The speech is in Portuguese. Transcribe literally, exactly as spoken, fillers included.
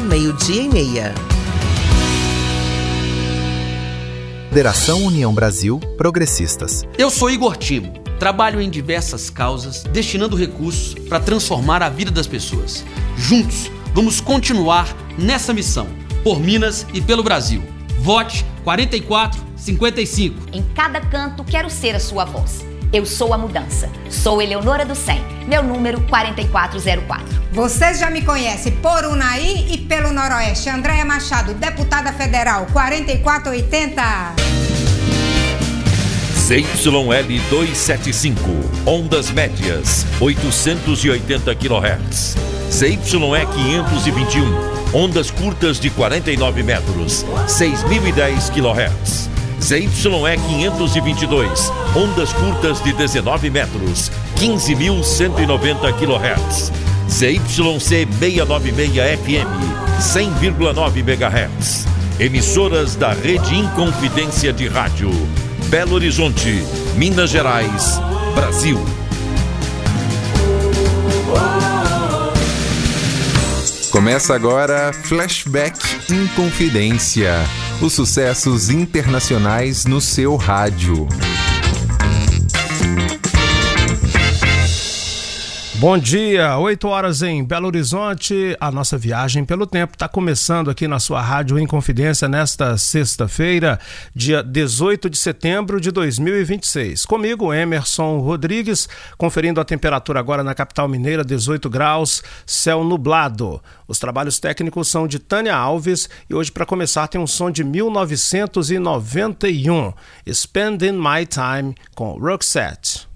meio-dia e meia. Federação União Brasil Progressistas. Eu sou Igor Timo. Trabalho em diversas causas, destinando recursos para transformar a vida das pessoas. Juntos, vamos continuar nessa missão, por Minas e pelo Brasil. Vote quarenta e quatro cinquenta e cinco. Em cada canto, quero ser a sua voz. Eu sou a mudança. Sou Eleonora do cem. Meu número quarenta e quatro zero quatro. Vocês já me conhecem por Unai e pelo Noroeste. Andréia Machado, deputada federal, quarenta e quatro oitenta. Z Y L duzentos e setenta e cinco, ondas médias, oitocentos e oitenta quilohertz. Z Y E quinhentos e vinte e um, ondas curtas de quarenta e nove metros, seis mil e dez quilohertz. Z Y E quinhentos e vinte e dois, ondas curtas de dezenove metros, quinze mil cento e noventa quilohertz. Z Y C seiscentos e noventa e seis F M, cem vírgula nove megahertz. Emissoras da Rede Inconfidência de Rádio. Belo Horizonte, Minas Gerais, Brasil. Começa agora Flashback Inconfidência. Os sucessos internacionais no seu rádio. Bom dia, oito horas em Belo Horizonte. A nossa viagem pelo tempo está começando aqui na sua Rádio Inconfidência nesta sexta-feira, dia dezoito de setembro de dois mil e vinte e seis. Comigo, Emerson Rodrigues, conferindo a temperatura agora na capital mineira, dezoito graus, céu nublado. Os trabalhos técnicos são de Tânia Alves e hoje, para começar, tem um som de mil novecentos e noventa e um, Spending My Time, com Roxette.